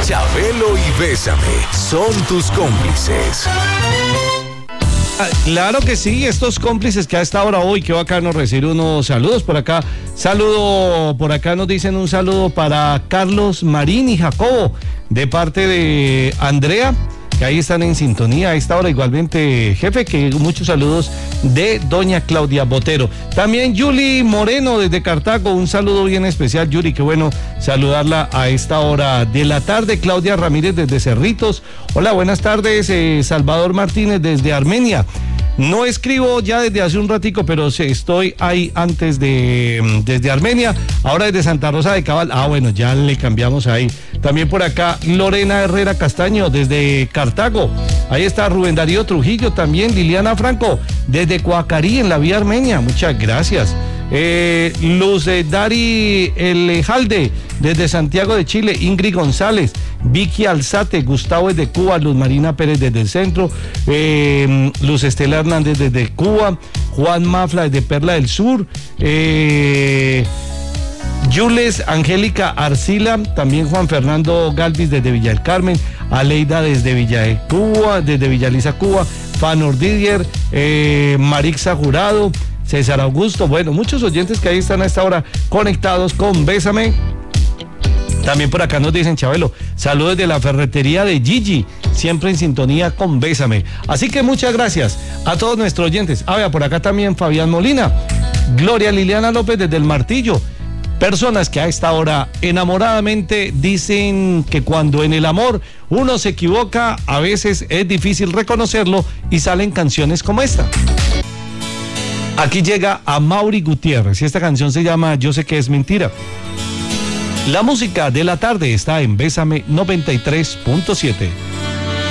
Chabelo y Bésame son tus cómplices. Claro que sí, estos cómplices que a esta hora hoy, qué bacano recibir unos saludos por acá. Por acá nos dicen un saludo para Carlos Marín y Jacobo, de parte de Andrea, que ahí están en sintonía a esta hora. Igualmente, jefe, que muchos saludos de doña Claudia Botero. También Yuli Moreno desde Cartago, un saludo bien especial, Yuli, qué bueno saludarla a esta hora de la tarde. Claudia Ramírez desde Cerritos. Hola, buenas tardes. Salvador Martínez desde Armenia. No escribo ya desde hace un ratico, pero estoy ahí antes desde Armenia, ahora desde Santa Rosa de Cabal. Bueno, ya le cambiamos ahí. También por acá Lorena Herrera Castaño desde Cartago. Ahí está Rubén Darío Trujillo, también Liliana Franco desde Coacarí en la vía Armenia. Muchas gracias. Luz Dari Elejalde desde Santiago de Chile, Ingrid González, Vicky Alzate, Gustavo desde Cuba, Luz Marina Pérez desde el centro, Luz Estela Hernández desde Cuba, Juan Mafla desde Perla del Sur, Yules Angélica Arcila, también Juan Fernando Galvis desde Villa del Carmen, Aleida desde Villa de Cuba, desde Villa Lisa, Cuba, Fanor Didier, Marixa Jurado, César Augusto, bueno, muchos oyentes que ahí están a esta hora conectados con Bésame. También por acá nos dicen, Chabelo, saludos de la ferretería de Gigi, siempre en sintonía con Bésame. Así que muchas gracias a todos nuestros oyentes. Vea, por acá también Fabián Molina, Gloria Liliana López desde El Martillo. Personas que a esta hora enamoradamente dicen que cuando en el amor uno se equivoca, a veces es difícil reconocerlo y salen canciones como esta. Aquí llega Amaury Gutiérrez y esta canción se llama Yo sé que es mentira. La música de la tarde está en Bésame 93.7.